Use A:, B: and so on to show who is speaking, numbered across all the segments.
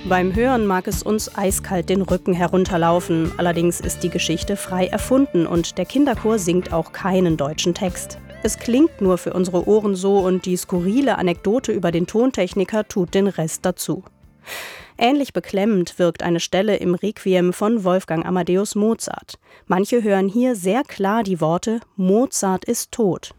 A: Beim Hören mag es uns eiskalt den Rücken herunterlaufen. Allerdings ist die Geschichte frei erfunden und der Kinderchor singt auch keinen deutschen Text. Es klingt nur für unsere Ohren so und die skurrile Anekdote über den Tontechniker tut den Rest dazu. Ähnlich beklemmend wirkt eine Stelle im Requiem von Wolfgang Amadeus Mozart. Manche hören hier sehr klar die Worte »Mozart ist tot«.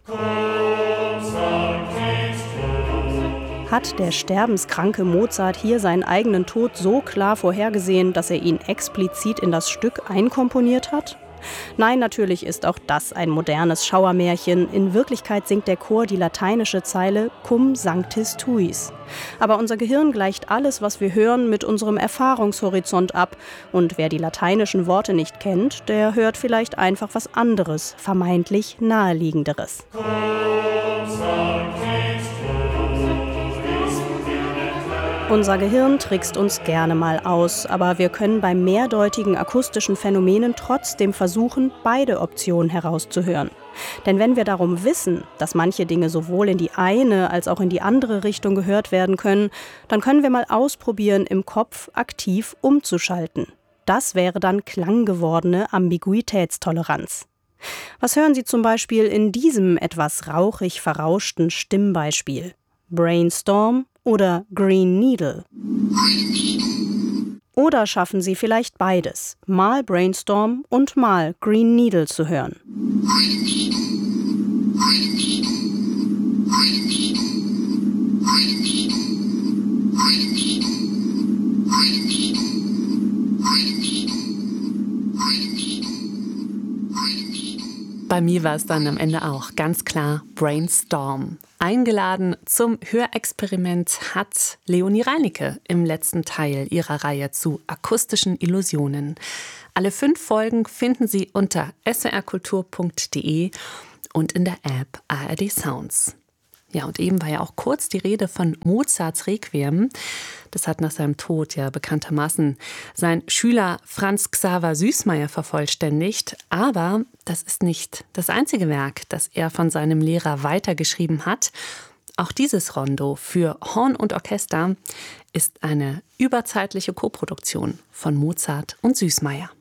A: Hat der sterbenskranke Mozart hier seinen eigenen Tod so klar vorhergesehen, dass er ihn explizit in das Stück einkomponiert hat? Nein, natürlich ist auch das ein modernes Schauermärchen. In Wirklichkeit singt der Chor die lateinische Zeile Cum sanctis tuis. Aber unser Gehirn gleicht alles, was wir hören, mit unserem Erfahrungshorizont ab. Und wer die lateinischen Worte nicht kennt, der hört vielleicht einfach was anderes, vermeintlich naheliegenderes. Unser Gehirn trickst uns gerne mal aus, aber wir können bei mehrdeutigen akustischen Phänomenen trotzdem versuchen, beide Optionen herauszuhören. Denn wenn wir darum wissen, dass manche Dinge sowohl in die eine als auch in die andere Richtung gehört werden können, dann können wir mal ausprobieren, im Kopf aktiv umzuschalten. Das wäre dann klanggewordene Ambiguitätstoleranz. Was hören Sie zum Beispiel in diesem etwas rauchig verrauschten Stimmbeispiel? Brainstorm oder Green Needle? Oder schaffen Sie vielleicht beides, mal Brainstorm und mal Green Needle zu hören?
B: Bei mir war es dann am Ende auch ganz klar Brainstorm. Eingeladen zum Hörexperiment hat Leonie Reinecke im letzten Teil ihrer Reihe zu akustischen Illusionen. Alle 5 Folgen finden Sie unter swrkultur.de und in der App ARD Sounds. Ja, und eben war ja auch kurz die Rede von Mozarts Requiem. Das hat nach seinem Tod ja bekanntermaßen sein Schüler Franz Xaver Süßmayr vervollständigt. Aber das ist nicht das einzige Werk, das er von seinem Lehrer weitergeschrieben hat. Auch dieses Rondo für Horn und Orchester ist eine überzeitliche Koproduktion von Mozart und Süßmayr.